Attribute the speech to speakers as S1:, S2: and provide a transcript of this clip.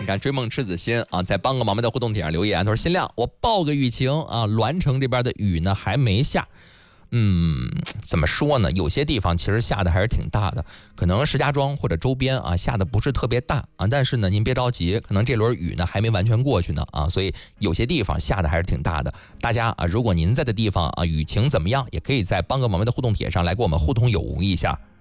S1: 你看追梦赤子心啊，在帮个忙的互动帖上留言，他说：“新亮，我报个雨情啊，栾城这边的雨呢还没下。”怎么说呢？有些地方其实下的还是挺大的，可能石家庄或者周边啊下的不是特别大啊，但是呢您别着急，可能这轮雨呢还没完全过去呢啊，所以有些地方下的还是挺大的。大家啊，如果您在的地方啊雨情怎么样，也可以在帮个忙的互动帖上来跟我们互通有无一下。